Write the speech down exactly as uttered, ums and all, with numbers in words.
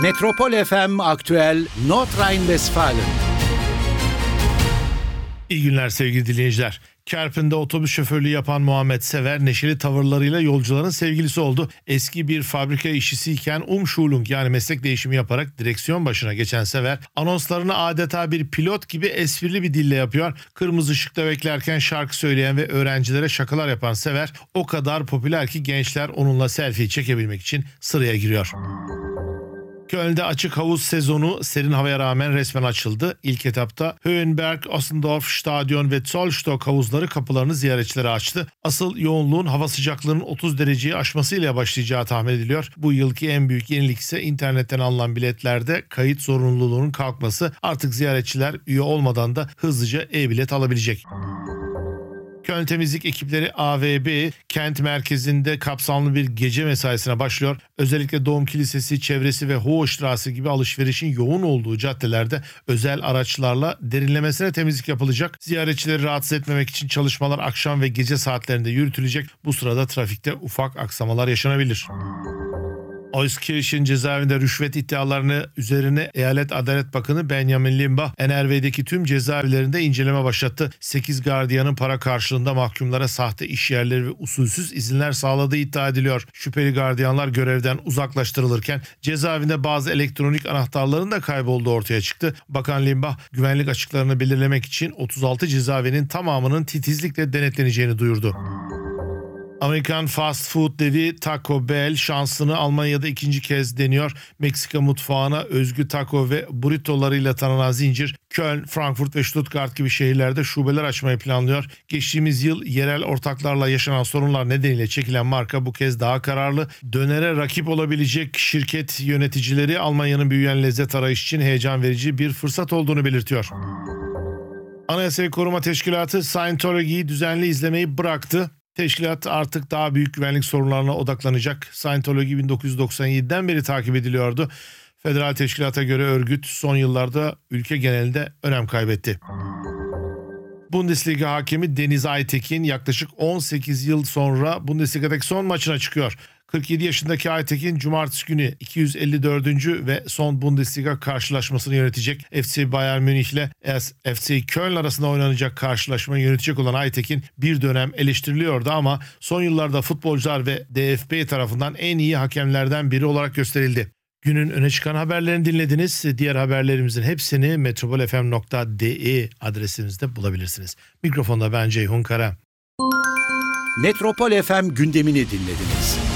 Metropol F M Aktüel Nordrhein-Westfalen. İyi günler sevgili dinleyiciler. Kerpen'de otobüs şoförlüğü yapan Muhammed Sever neşeli tavırlarıyla yolcuların sevgilisi oldu. Eski bir fabrika işçisiyken Umschulung yani meslek değişimi yaparak direksiyon başına geçen Sever anonslarını adeta bir pilot gibi esprili bir dille yapıyor. Kırmızı ışıkta beklerken şarkı söyleyen ve öğrencilere şakalar yapan Sever o kadar popüler ki gençler onunla selfie çekebilmek için sıraya giriyor. Köln'de açık havuz sezonu serin havaya rağmen resmen açıldı. İlk etapta Höhenberg, Ossendorf, Stadion ve Zollstock havuzları kapılarını ziyaretçilere açtı. Asıl yoğunluğun hava sıcaklığının otuz dereceyi aşmasıyla başlayacağı tahmin ediliyor. Bu yılki en büyük yenilik ise internetten alınan biletlerde kayıt zorunluluğunun kalkması. Artık ziyaretçiler üye olmadan da hızlıca e-bilet alabilecek. Köln temizlik ekipleri A V B kent merkezinde kapsamlı bir gece mesaisine başlıyor. Özellikle Doğum Kilisesi, çevresi ve Hochstraße gibi alışverişin yoğun olduğu caddelerde özel araçlarla derinlemesine temizlik yapılacak. Ziyaretçileri rahatsız etmemek için çalışmalar akşam ve gece saatlerinde yürütülecek. Bu sırada trafikte ufak aksamalar yaşanabilir. Euskirchen cezaevinde rüşvet iddialarını üzerine Eyalet Adalet Bakanı Benjamin Limbach, N R V'deki tüm cezaevlerinde inceleme başlattı. sekiz gardiyanın para karşılığında mahkumlara sahte iş yerleri ve usulsüz izinler sağladığı iddia ediliyor. Şüpheli gardiyanlar görevden uzaklaştırılırken cezaevinde bazı elektronik anahtarların da kaybolduğu ortaya çıktı. Bakan Limbach, güvenlik açıklarını belirlemek için otuz altı cezaevinin tamamının titizlikle denetleneceğini duyurdu. Amerikan fast food devi Taco Bell şansını Almanya'da ikinci kez deniyor. Meksika mutfağına özgü taco ve burritolarıyla tanınan zincir, Köln, Frankfurt ve Stuttgart gibi şehirlerde şubeler açmayı planlıyor. Geçtiğimiz yıl yerel ortaklarla yaşanan sorunlar nedeniyle çekilen marka bu kez daha kararlı. Dönere rakip olabilecek şirket yöneticileri Almanya'nın büyüyen lezzet arayışı için heyecan verici bir fırsat olduğunu belirtiyor. Anayasa ve Koruma Teşkilatı Scientology'yi düzenli izlemeyi bıraktı. Teşkilat artık daha büyük güvenlik sorunlarına odaklanacak. Scientology bin dokuz yüz doksan yediden beri takip ediliyordu. Federal teşkilata göre örgüt son yıllarda ülke genelinde önem kaybetti. Bundesliga hakemi Deniz Aytekin yaklaşık on sekiz yıl sonra Bundesliga'daki son maçına çıkıyor. kırk yedi yaşındaki Aytekin cumartesi günü iki yüz elli dördüncü ve son Bundesliga karşılaşmasını yönetecek. F C Bayern Münih ile F C Köln arasında oynanacak karşılaşmayı yönetecek olan Aytekin bir dönem eleştiriliyordu ama son yıllarda futbolcular ve D F B tarafından en iyi hakemlerden biri olarak gösterildi. Günün öne çıkan haberlerini dinlediniz. Diğer haberlerimizin hepsini metropol f m nokta d e adresimizde bulabilirsiniz. Mikrofonda ben Ceyhun Kara. Metropol F M gündemini dinlediniz.